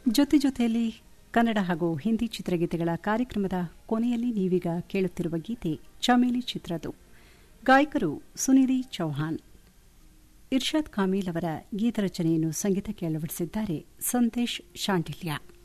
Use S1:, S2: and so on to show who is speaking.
S1: ಜೊತೆಯಲ್ಲಿ ಕನ್ನಡ ಹಾಗೂ ಹಿಂದಿ ಚಿತ್ರಗೀತೆಗಳ ಕಾರ್ಯಕ್ರಮದ ಕೊನೆಯಲ್ಲಿ ನೀವೀಗ ಕೇಳುತ್ತಿರುವ ಗೀತೆ ಚಮೇಲಿ ಚಿತ್ರದ್ದು. ಗಾಯಕರು ಸುನಿಧಿ ಚೌಹಾನ್. ಇರ್ಷಾದ್ ಕಾಮೀಲ್ ಅವರ ಗೀತರಚನೆಯನ್ನು ಸಂಗೀತಕ್ಕೆ ಅಳವಡಿಸಿದ್ದಾರೆ ಸಂತೇಶ್ ಶಾಂಡಿಲ್ಯ.